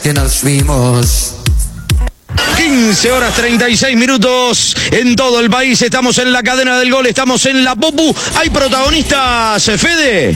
Que nos fuimos. 15 horas 36 minutos en todo el país. Estamos en la cadena del gol, estamos en la Popu. ¿Hay protagonistas, Fede?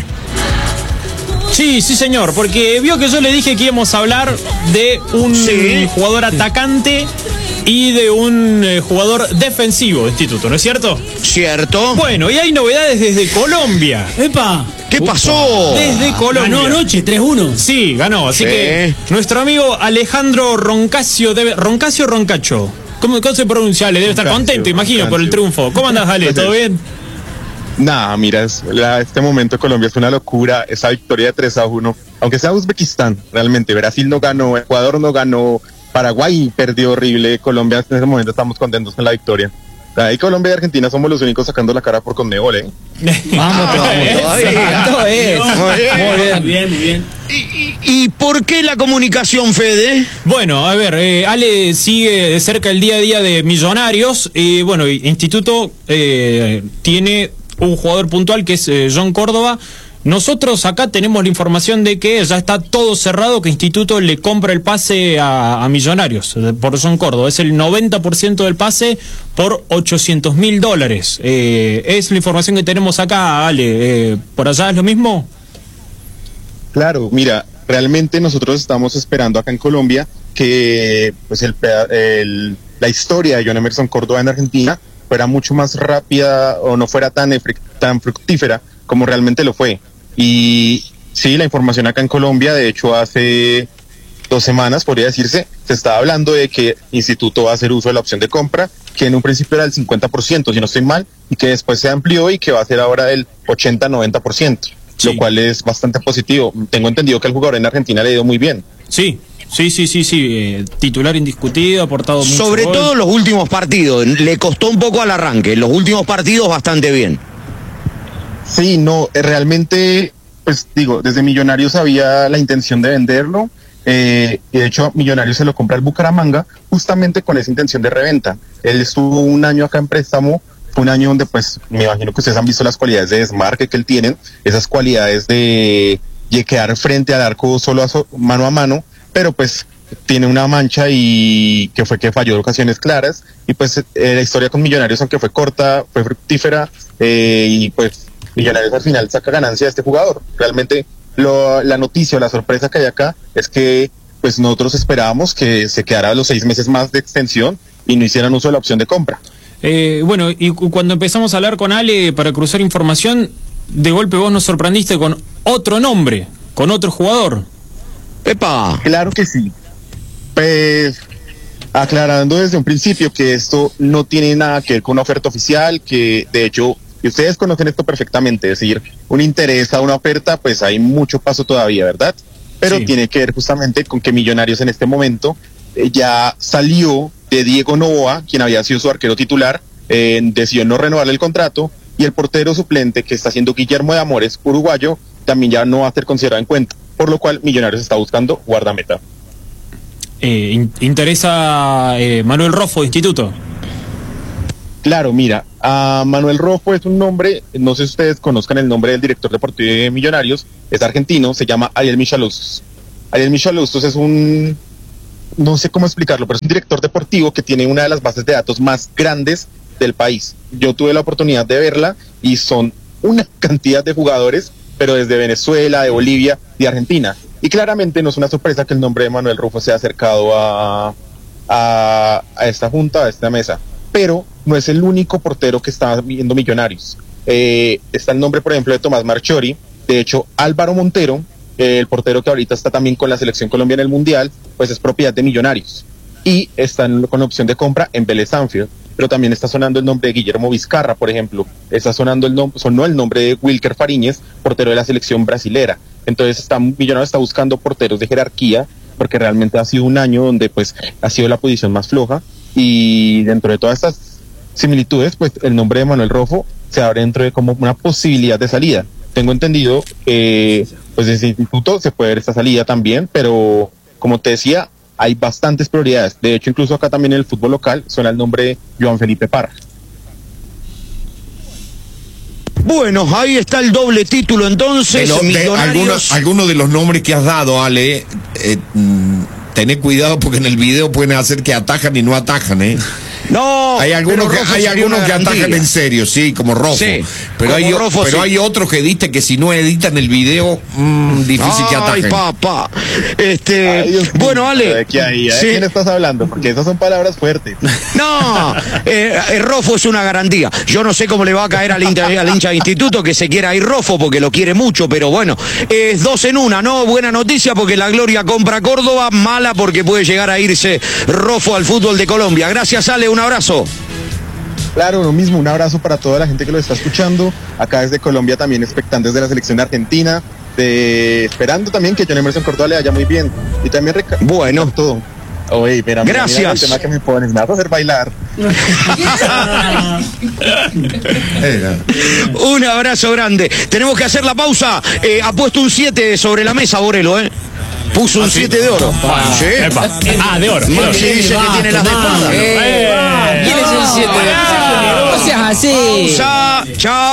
Sí, señor, porque vio que yo le dije que íbamos a hablar de un jugador atacante y de un jugador defensivo de Instituto, ¿no es cierto? Cierto. Bueno, y hay novedades desde Colombia. ¡Epa! ¿Qué pasó? Desde Colombia. Ganó anoche, 3-1. Sí, ganó, así que nuestro amigo Alejandro Roncasio ¿Roncasio o Roncacho? ¿Cómo se pronuncia? Le debe estar contento, imagino, por el triunfo. ¿Cómo andás, Ale? ¿Todo bien? Nada, mira, este momento de Colombia es una locura, esa victoria de 3-1, aunque sea Uzbekistán, realmente, Brasil no ganó, Ecuador no ganó, Paraguay perdió horrible, Colombia en ese momento estamos contentos con la victoria. Ahí Colombia y Argentina somos los únicos sacando la cara por Conmebol, ¿eh? Vamos todavía. Muy bien. ¿Y por qué la comunicación, Fede? Bueno, a ver, Ale sigue de cerca el día a día de Millonarios y bueno, Instituto tiene un jugador puntual que es John Córdoba. Nosotros acá tenemos la información de que ya está todo cerrado, que Instituto le compra el pase a Millonarios por John Córdoba. Es el 90% del pase por $800.000. Es la información que tenemos acá, Ale. ¿Por allá es lo mismo? Claro, mira, realmente nosotros estamos esperando acá en Colombia que pues la historia de John Emerson Córdoba en Argentina fuera mucho más rápida o no fuera tan fructífera como realmente lo fue. Y sí, la información acá en Colombia, de hecho hace 2 semanas, podría decirse, se estaba hablando de que Instituto va a hacer uso de la opción de compra, que en un principio era el 50%, si no estoy mal, y que después se amplió y que va a ser ahora el 80-90%, sí. Lo cual es bastante positivo. Tengo entendido que el jugador en Argentina le ha ido muy bien. Sí. Titular indiscutido, aportado mucho. Sobre todo los últimos partidos, le costó un poco al arranque, los últimos partidos bastante bien. Sí, no, realmente, pues digo, desde Millonarios había la intención de venderlo, y de hecho Millonarios se lo compra al Bucaramanga justamente con esa intención de reventa. Él estuvo un año acá en préstamo, fue un año donde pues me imagino que ustedes han visto las cualidades de desmarque que él tiene, esas cualidades de quedar frente al arco solo mano a mano, pero pues tiene una mancha y que fue que falló en ocasiones claras, y pues la historia con Millonarios, aunque fue corta, fue fructífera, y pues Millonarios al final saca ganancia de este jugador. Realmente la noticia o la sorpresa que hay acá es que pues nosotros esperábamos que se quedara los 6 meses más de extensión y no hicieran uso de la opción de compra. Bueno, y cuando empezamos a hablar con Ale para cruzar información, de golpe vos nos sorprendiste con otro nombre, con otro jugador. ¡Epa! Claro que sí. Pues aclarando desde un principio que esto no tiene nada que ver con una oferta oficial, que de hecho, y ustedes conocen esto perfectamente, es decir, un interés a una oferta, pues hay mucho paso todavía, ¿verdad? Pero sí, tiene que ver justamente con que Millonarios en este momento ya salió de Diego Noboa, quien había sido su arquero titular, decidió no renovarle el contrato, y el portero suplente que está haciendo Guillermo de Amores, uruguayo, también ya no va a ser considerado en cuenta, por lo cual Millonarios está buscando guardameta. ¿Interesa Manuel Roffo, Instituto? Claro, mira, a Manuel Roffo es un nombre, no sé si ustedes conozcan el nombre del director deportivo de Millonarios, es argentino, se llama Ariel Michalustos. Ariel Michalustos es no sé cómo explicarlo, pero es un director deportivo que tiene una de las bases de datos más grandes del país. Yo tuve la oportunidad de verla y son una cantidad de jugadores, pero desde Venezuela, de Bolivia, de Argentina. Y claramente no es una sorpresa que el nombre de Manuel Roffo sea acercado a esta junta, a esta mesa. Pero no es el único portero que está viendo Millonarios. Está el nombre, por ejemplo, de Tomás Marchiori. De hecho, Álvaro Montero, el portero que ahorita está también con la selección colombiana en el Mundial, pues es propiedad de Millonarios. Y está con opción de compra en Vélez Sarsfield. Pero también está sonando el nombre de Guillermo Vizcarra, por ejemplo. Sonó el nombre de Wilker Fariñez, portero de la selección brasilera. Entonces Millonarios está buscando porteros de jerarquía, porque realmente ha sido un año donde pues ha sido la posición más floja. Y dentro de todas estas similitudes, pues el nombre de Manuel Roffo se abre dentro de como una posibilidad de salida. Tengo entendido que pues desde el instituto se puede ver esta salida también, pero como te decía, hay bastantes prioridades. De hecho, incluso acá también en el fútbol local suena el nombre de Joan Felipe Parra. Bueno, ahí está el doble título entonces. Algunos de los nombres que has dado, Ale, Tené cuidado porque en el video pueden hacer que atajan y no atajan, ¿eh? No, Hay algunos pero que, Roffo hay sería algunos una que atajan garantía. en serio, sí, como Roffo. Sí, pero como Roffo, pero sí. hay otros que dicen que si no editan el video, difícil que Ay, atajen. papá. Ay, Dios mío. Bueno, Ale. ¿De quién sí. estás hablando? Porque esas son palabras fuertes. No, Roffo es una garantía. Yo no sé cómo le va a caer al hincha de Instituto que se quiera ir Roffo porque lo quiere mucho, pero bueno, es 2 en 1, ¿no? Buena noticia porque la Gloria compra Córdoba, mala porque puede llegar a irse Roffo al fútbol de Colombia. Gracias, Ale, un abrazo. Claro, lo mismo, un abrazo para toda la gente que lo está escuchando. Acá desde Colombia también expectantes de la selección argentina, esperando también que John Emerson Córdoba le vaya muy bien. Y también Bueno. todo. Oye, mira, Gracias. mira el tema que me pones, me vas a hacer bailar. Un abrazo grande. Tenemos que hacer la pausa. Ha puesto un 7 sobre la mesa, Borelo, ¿eh? Puso un 7 de oro. Sí. Epa. Ah, de oro. Maxi dice que tiene las de espada. ¿Quién es el 7? No seas así. Pausa. Chao.